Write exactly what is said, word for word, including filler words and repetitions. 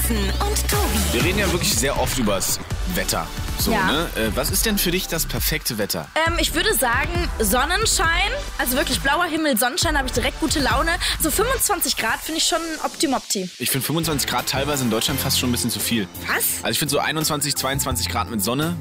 Carsten und Tobi. Wir reden ja wirklich sehr oft übers Wetter. So, Ja. ne? Äh, was ist denn für dich das perfekte Wetter? Ähm, ich würde sagen Sonnenschein, also wirklich blauer Himmel, Sonnenschein, habe ich direkt gute Laune. Also fünfundzwanzig Grad finde ich schon optimopti. Ich finde fünfundzwanzig Grad teilweise in Deutschland fast schon ein bisschen zu viel. Was? Also ich finde so einundzwanzig, zweiundzwanzig Grad mit Sonne